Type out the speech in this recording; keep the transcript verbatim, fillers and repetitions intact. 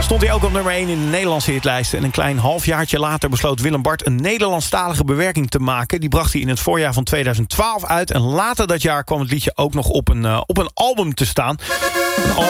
stond hij ook op nummer één in de Nederlandse hitlijsten. En een klein halfjaartje later besloot Willem Bart een Nederlandstalige bewerking te maken. Die bracht hij in het voorjaar van tweeduizend twaalf uit. En later dat jaar kwam het liedje ook nog op een, uh, op een album te staan. Een